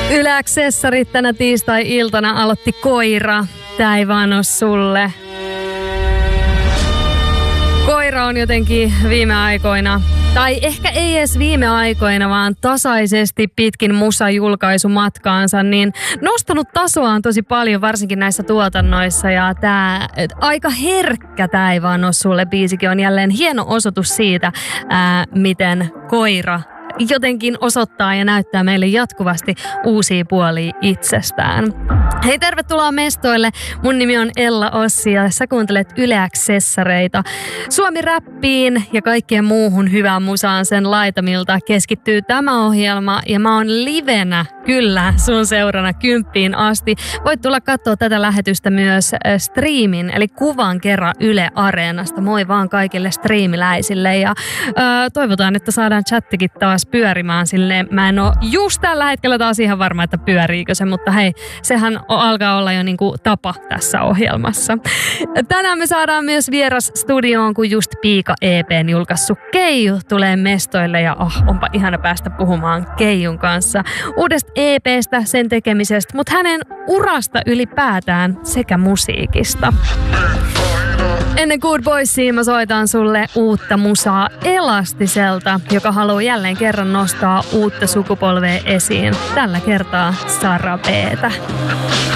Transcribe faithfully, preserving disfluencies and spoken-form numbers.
Yle Accessorit tänä tiistai-iltana aloitti Koira. Tää ei vaan oo sulle. Koira on jotenkin viime aikoina, tai ehkä ei edes viime aikoina, vaan tasaisesti pitkin musajulkaisumatkaansa, niin nostanut tasoaan tosi paljon, varsinkin näissä tuotannoissa. Ja tää aika herkkä Tää ei vaan oo sulle -biisikin on jälleen hieno osoitus siitä, ää, miten Koira jotenkin osoittaa ja näyttää meille jatkuvasti uusia puolia itsestään. Hei, tervetuloa mestoille. Mun nimi on Ella Ossi ja sä kuuntelet Yle Accessoreita. Suomi-räppiin ja kaikkeen muuhun hyvään musaan sen laitamilta keskittyy tämä ohjelma ja mä oon livenä kyllä sun seurana kymppiin asti. Voit tulla katsoa tätä lähetystä myös striimin eli kuvan kerran Yle Areenasta. Moi vaan kaikille striimiläisille ja ö, toivotaan, että saadaan chattikin taas pyörimään silleen. Mä en oo just tällä hetkellä taas ihan varma, että pyöriikö se, mutta hei, sehän alkaa olla jo niinku tapa tässä ohjelmassa. Tänään me saadaan myös vieras studioon, kun just Piika E P:n julkaissut Keiju tulee mestoille ja oh, onpa ihana päästä puhumaan Keijun kanssa uudesta E P:stä, sen tekemisestä, mutta hänen urasta ylipäätään sekä musiikista. Ennen Good Boysia mä soitan sulle uutta musaa Elastiselta, joka haluaa jälleen kerran nostaa uutta sukupolvea esiin. Tällä kertaa Sara B:tä.